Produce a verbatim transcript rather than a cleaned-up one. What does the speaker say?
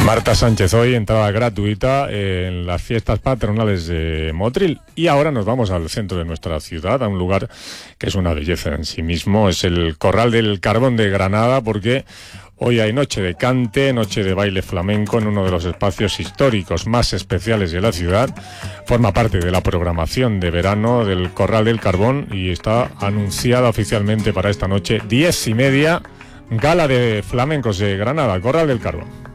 Marta Sánchez, hoy entrada gratuita en las fiestas patronales de Motril. Y ahora nos vamos al centro de nuestra ciudad, a un lugar que es una belleza en sí mismo. Es el Corral del Carbón de Granada, porque hoy hay noche de cante, noche de baile flamenco en uno de los espacios históricos más especiales de la ciudad. Forma parte de la programación de verano del Corral del Carbón y está anunciada oficialmente para esta noche, diez y media, Gala de Flamencos de Granada, Corral del Carbón.